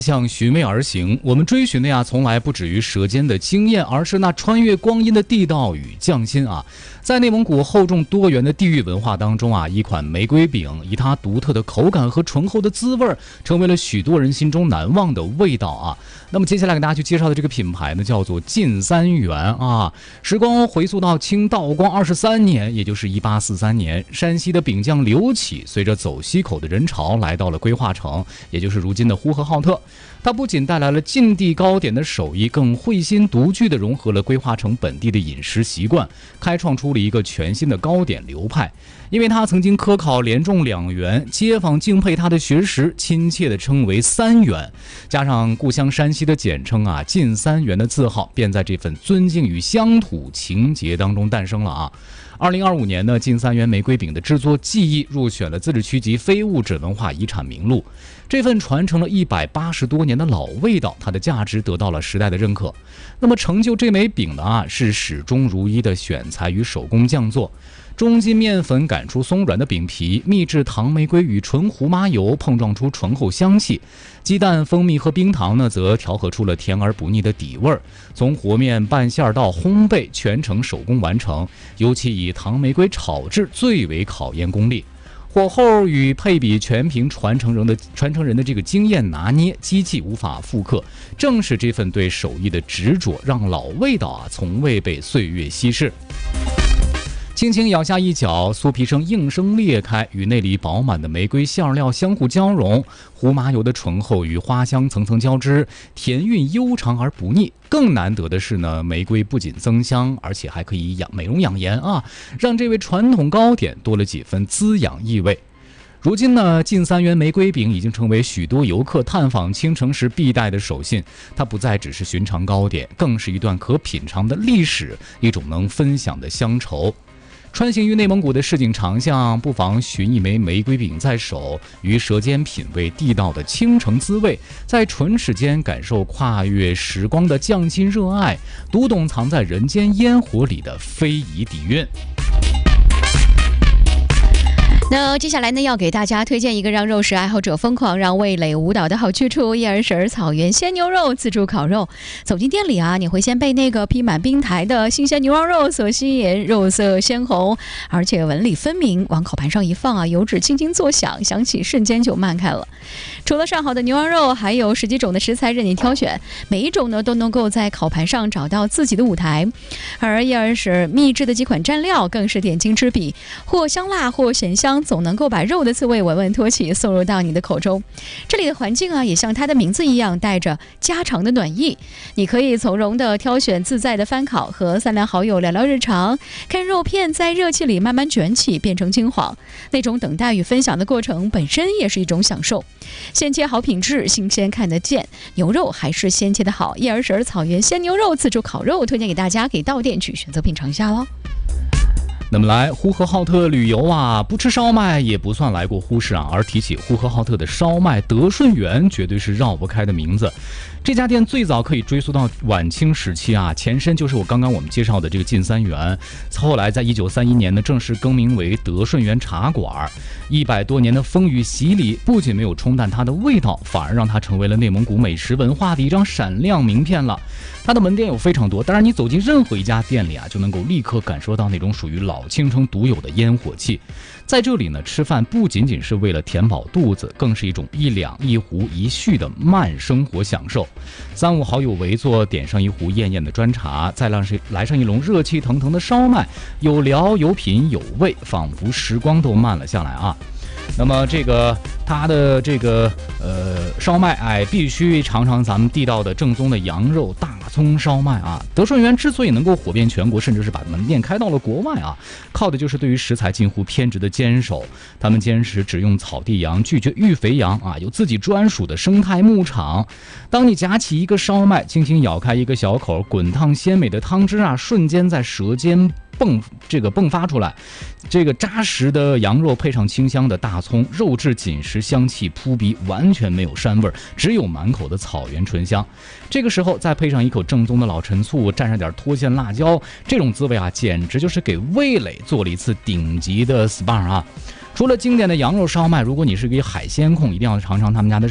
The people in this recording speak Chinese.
向寻味而行，我们追寻的呀，从来不止于舌尖的经验，而是那穿越光阴的地道与匠心啊！在内蒙古厚重多元的地域文化当中啊，一款玫瑰饼以它独特的口感和醇厚的滋味，成为了许多人心中难忘的味道啊！那么接下来给大家去介绍的这个品牌呢，叫做晋三元啊。时光回溯到清道光23年，也就是1843年，山西的饼匠刘启随着走西口的人潮来到了归化城，也就是如今的呼和浩特。它不仅带来了晋地糕点的手艺，更绘心独具地融合了归化城本地的饮食习惯，开创出了一个全新的糕点流派。因为他曾经科考连中2元，街坊敬佩他的学识，亲切地称为三元。加上故乡山西的简称啊，晋三元的字号便在这份尊敬与乡土情结当中诞生了啊。2025年呢，晋三元玫瑰饼的制作技艺入选了自治区级非物质文化遗产名录。这份传承了180多年的老味道，它的价值得到了时代的认可。那么成就这枚饼的啊，是始终如一的选材与手工匠作。中筋面粉擀出松软的饼皮，秘制糖玫瑰与纯胡麻油碰撞出醇厚香气，鸡蛋、蜂蜜和冰糖呢，则调和出了甜而不腻的底味儿。从和面、拌馅到烘焙，全程手工完成，尤其以糖玫瑰炒制最为考验功力。火候与配比全凭传承人的这个经验拿捏，机器无法复刻。正是这份对手艺的执着，让老味道啊从未被岁月稀释。轻轻咬下一角，酥皮应声裂开，与内里饱满的玫瑰馅料相互交融，胡麻油的醇厚与花香层层交织，甜韵悠长而不腻。更难得的是呢，玫瑰不仅增香，而且还可以美容养颜啊，让这位传统糕点多了几分滋养意味。如今呢，晋三元玫瑰饼已经成为许多游客探访青城时必带的手信。它不再只是寻常糕点，更是一段可品尝的历史，一种能分享的乡愁。穿行于内蒙古的市井长巷，不妨寻一枚玫瑰饼在手，于舌尖品味地道的青城滋味，在唇齿间感受跨越时光的匠心热爱，读懂藏在人间烟火里的非遗底蕴。 那接下来呢，要给大家推荐一个让肉食爱好者疯狂、让味蕾舞蹈的好去处——叶儿婶草原鲜牛肉自助烤肉。走进店里啊，你会先被那个披满冰台的新鲜牛羊肉所吸引，肉色鲜红，而且纹理分明。往烤盘上一放啊，油脂轻轻作响，香气瞬间就漫开了。除了上好的牛羊肉，还有10几种的食材任你挑选，每一种呢都能够在烤盘上找到自己的舞台。而叶儿婶秘制的几款蘸料更是点睛之笔，或香辣，或咸香。总能够把肉的滋味稳稳托起，送入到你的口中。这里的环境啊，也像它的名字一样，带着家常的暖意。你可以从容的挑选自在的翻烤，和3良好友聊聊日常，看肉片在热气里慢慢卷起，变成金黄。那种等待与分享的过程本身也是一种享受。鲜切好品质，新鲜看得见，牛肉还是鲜切的好。叶儿婶草原鲜牛肉自助烤肉推荐给大家，给到店去选择品尝一下喽。 那么来呼和浩特旅游啊，不吃烧麦也不算来过呼市啊。而提起呼和浩特的烧麦，德顺源绝对是绕不开的名字。这家店最早可以追溯到晚清时期啊，前身就是我们介绍的这个晋三元，后来在1931年呢正式更名为德顺源茶馆。100多年的风雨洗礼，不仅没有冲淡它的味道，反而让它成为了内蒙古美食文化的一张闪亮名片了。它的门店有非常多，当然你走进任何一家店里啊，就能够立刻感受到那种属于老青城独有的烟火气。在这里呢，吃饭不仅仅是为了填饱肚子，更是一种一两一壶一叙的慢生活享受。3、5好友围坐，点上一壶艳艳的砖茶，再来上一笼热气腾腾的烧麦，有聊有品有味，仿佛时光都慢了下来啊。那么它的烧麦必须尝尝咱们地道的正宗的羊肉大葱烧麦啊。德顺源之所以能够火遍全国，甚至是把门店开到了国外啊，靠的就是对于食材近乎偏执的坚守。他们坚持只用草地羊，拒绝育肥羊啊，有自己专属的生态牧场。当你夹起一个烧麦，轻轻咬开一个小口，滚烫鲜美的汤汁啊，瞬间在舌尖迸发出来。这个扎实的羊肉配上清香的大葱，肉质紧实，香气扑鼻，完全没有膻味，只有满口的草原醇香。这个时候再配上一口正宗的老陈醋，蘸上点脱线辣椒，这种滋味啊，简直就是给味蕾做了一次顶级的 SPA 啊！除了经典的羊肉烧麦，如果你是个海鲜控，一定要尝尝他们家的